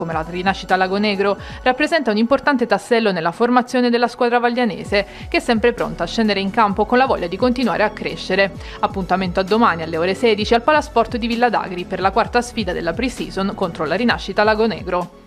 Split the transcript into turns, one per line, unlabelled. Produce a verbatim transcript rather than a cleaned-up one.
come la Rinascita Lagonegro, rappresenta un importante tassello nella formazione della squadra vaglianese, che è sempre pronta a scendere in campo con la voglia di continuare a crescere. Appuntamento a domani alle ore sedici al Palasport di Villa d'Agri per la quarta sfida della pre-season contro la Rinascita Lagonegro.